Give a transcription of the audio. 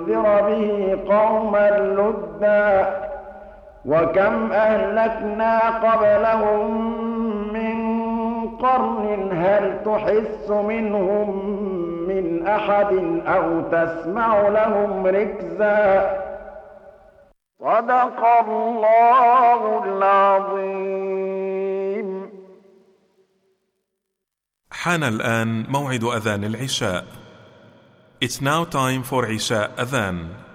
لينذر به قوما لدا وكم أهلكنا قبلهم من قرن هل تحس منهم من أحد أو تسمع لهم ركزا صدق الله العظيم. حان الآن موعد أذان العشاء. It's now time for Isha Adhan.